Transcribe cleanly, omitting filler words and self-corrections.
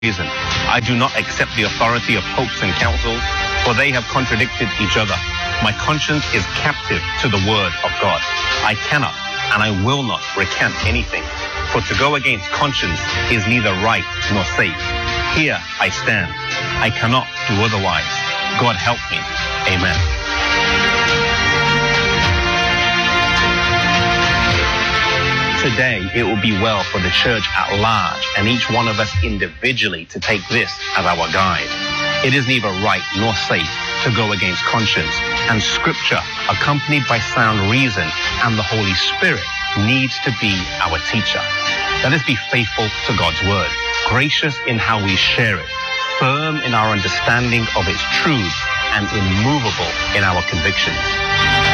reason. I do not accept the authority of popes and councils, for they have contradicted each other. My conscience is captive to the word of God. I cannot and I will not recant anything, for to go against conscience is neither right nor safe. Here I stand. I cannot do otherwise. God help me. Amen. Today, it will be well for the church at large and each one of us individually to take this as our guide. It is neither right nor safe to go against conscience, and Scripture, accompanied by sound reason and the Holy Spirit, needs to be our teacher. Let us be faithful to God's word, gracious in how we share it, firm in our understanding of its truth, and immovable in our convictions.